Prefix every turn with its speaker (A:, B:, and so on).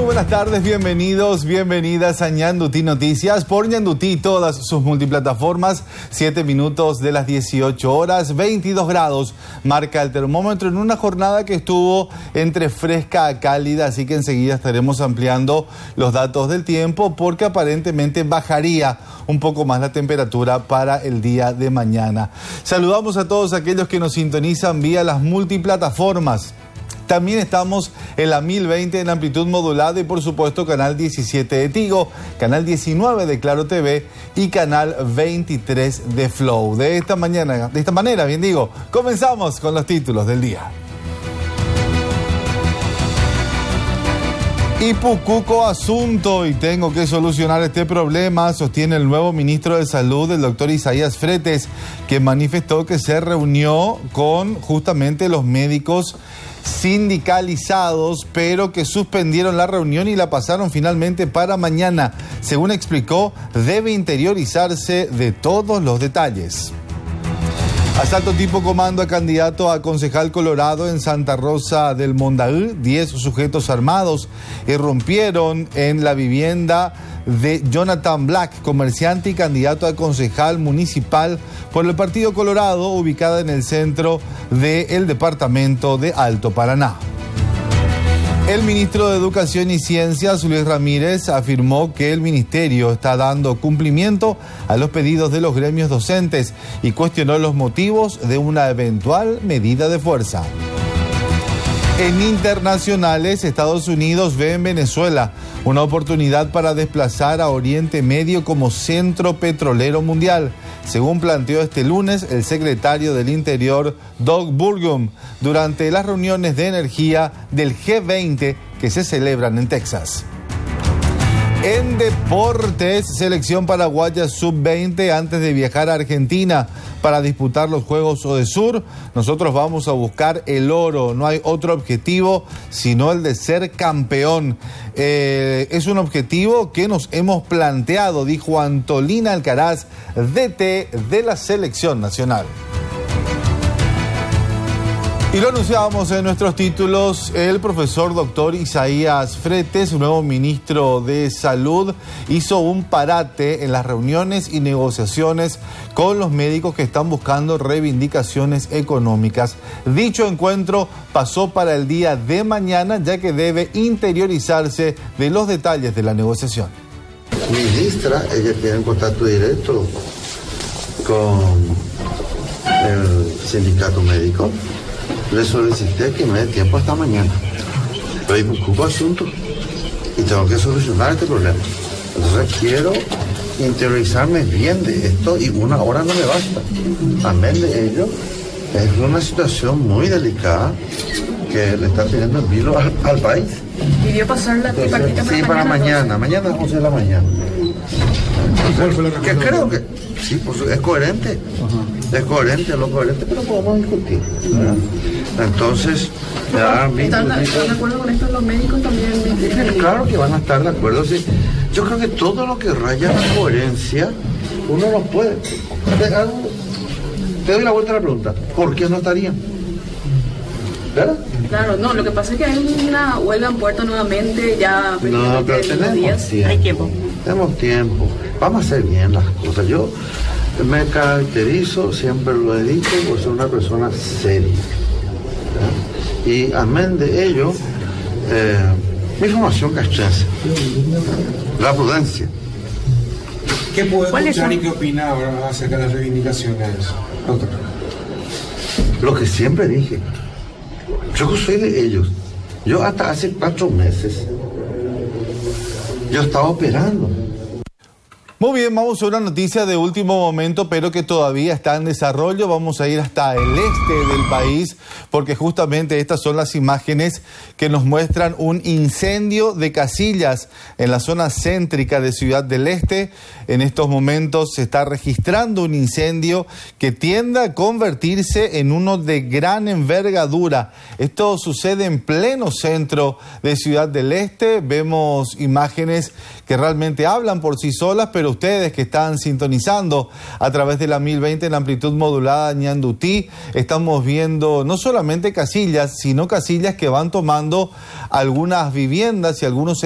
A: buenas tardes, bienvenidos, bienvenidas a Ñandutí Noticias por Ñandutí, todas sus multiplataformas. 7 minutos de las 18 horas, 22 grados marca el termómetro en una jornada que estuvo entre fresca a cálida, así que enseguida estaremos ampliando los datos del tiempo porque aparentemente bajaría un poco más la temperatura para el día de mañana. Saludamos a todos aquellos que nos sintonizan vía las multiplataformas. También estamos en la 1020 en amplitud modulada y por supuesto canal 17 de Tigo, canal 19 de Claro TV y canal 23 de Flow. De esta manera, comenzamos con los títulos del día. Ipucuco asunto y tengo que solucionar este problema, sostiene el nuevo ministro de Salud, el doctor Isaías Fretes, que manifestó que se reunió con justamente los médicos sindicalizados, pero que suspendieron la reunión y la pasaron finalmente para mañana. Según explicó, debe interiorizarse de todos los detalles. Asalto tipo comando a candidato a concejal Colorado en Santa Rosa del Mondaú. 10 sujetos armados irrumpieron en la vivienda de Jonathan Black, comerciante y candidato a concejal municipal por el Partido Colorado, ubicada en el centro del departamento de Alto Paraná. El ministro de Educación y Ciencias, Luis Ramírez, afirmó que el ministerio está dando cumplimiento a los pedidos de los gremios docentes y cuestionó los motivos de una eventual medida de fuerza. En internacionales, Estados Unidos ve en Venezuela una oportunidad para desplazar a Oriente Medio como centro petrolero mundial, según planteó este lunes el secretario del Interior, Doug Burgum, durante las reuniones de energía del G20 que se celebran en Texas. En deportes, selección paraguaya sub-20 antes de viajar a Argentina para disputar los Juegos Odesur. Nosotros vamos a buscar el oro, no hay otro objetivo sino el de ser campeón. Es un objetivo que nos hemos planteado, dijo Antolina Alcaraz, DT de la selección nacional. Y lo anunciábamos en nuestros títulos, el profesor doctor Isaías Fretes, nuevo ministro de Salud, hizo un parate en las reuniones y negociaciones con los médicos que están buscando reivindicaciones económicas. Dicho encuentro pasó para el día de mañana, ya que debe interiorizarse de los detalles de la negociación.
B: Ministra, ella tiene un contacto directo con el sindicato médico. Le solicité que me dé tiempo hasta mañana. Pero hay un cupo asunto y tengo que solucionar este problema. Entonces quiero interiorizarme bien de esto y una hora no me basta. Amén de ello, es una situación muy delicada que le está teniendo en vilo al país.
C: ¿Pidió pasar la tripartita para
B: sí, para mañana? Mañana a las 11 de la mañana. Entonces, que creo que sí, pues es coherente. Es coherente, lo coherente, pero podemos discutir. Entonces,
C: ¿están de acuerdo con esto los médicos también?
B: Claro que van a estar de acuerdo. Sí. Yo creo que todo lo que raya la coherencia, uno no puede. Te doy la vuelta a la pregunta. ¿Por qué no estarían? ¿Verdad?
C: Claro, no, lo que pasa es que hay una huelga en puerta nuevamente ya.
B: No, pero tenemos días.
C: Hay tiempo.
B: Tenemos tiempo. Vamos a hacer bien las cosas. Yo me caracterizo, siempre lo he dicho, por ser una persona seria. ¿Ya? Y amén de ello, mi formación castrense, la prudencia.
D: ¿Qué puede escuchar y qué opina ahora acerca de las reivindicaciones, doctor?
B: Lo que siempre dije, yo soy de ellos. Yo hasta hace 4 meses, yo estaba operando.
A: Muy bien, vamos a una noticia de último momento, pero que todavía está en desarrollo. Vamos a ir hasta el este del país, porque justamente estas son las imágenes que nos muestran un incendio de casillas en la zona céntrica de Ciudad del Este. En estos momentos se está registrando un incendio que tiende a convertirse en uno de gran envergadura. Esto sucede en pleno centro de Ciudad del Este. Vemos imágenes que realmente hablan por sí solas, pero ustedes que están sintonizando a través de la 1020 en amplitud modulada Ñandutí, estamos viendo no solamente casillas, sino casillas que van tomando algunas viviendas y algunos